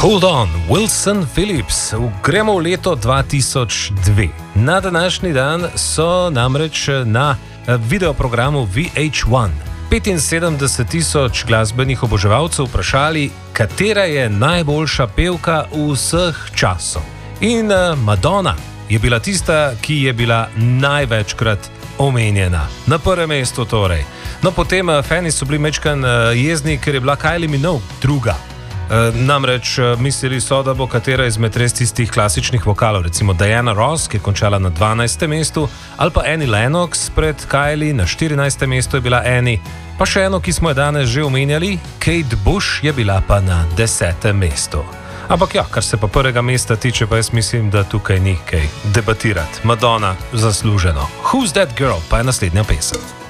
Hold on, Wilson Phillips. Gremo v leto 2002. Na današnji dan so namreč na videoprogramu VH1 75,000 glasbenih oboževalcev vprašali, katera je najboljša pevka vseh časov. In Madonna je bila tista, ki je bila največkrat omenjena. Na prvem mestu torej. No, potem fani so bili mečkan jezni, ker je bila Kylie Minogue druga. Namreč mislili so, da bo katera izmed res tistih klasičnih vokalov, recimo Diana Ross, ki je končala na 12. mestu, ali pa Annie Lennox pred Kylie, na 14. mestu je bila Annie, pa še eno, ki smo jo danes že omenjali, Kate Bush je bila pa na 10. mestu. Ampak ja, kar se pa prvega mesta tiče, pa jaz mislim, da tukaj ni kaj debatirati. Madonna zasluženo. Who's That Girl pa je naslednja pesem.